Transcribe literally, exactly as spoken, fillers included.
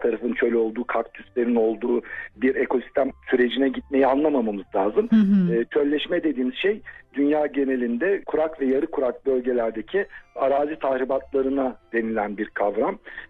tarafın çöl olduğu, kaktüslerin olduğu bir ekosistem sürecine gitmeyi anlamamamız lazım. Hı hı. E, çölleşme dediğimiz şey dünya genelinde kurak ve yarı kurak bölgelerdeki arazi tahribatlarına denilen bir kavram.